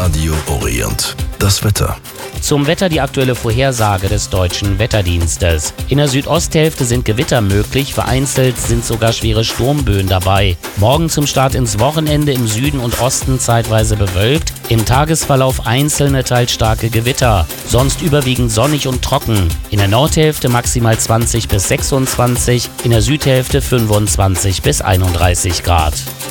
Radio Orient. Das Wetter. Zum Wetter die aktuelle Vorhersage des Deutschen Wetterdienstes. In der Südosthälfte sind Gewitter möglich, vereinzelt sind sogar schwere Sturmböen dabei. Morgen zum Start ins Wochenende im Süden und Osten zeitweise bewölkt, im Tagesverlauf einzelne teils starke Gewitter, sonst überwiegend sonnig und trocken. In der Nordhälfte maximal 20 bis 26, in der Südhälfte 25 bis 31 Grad.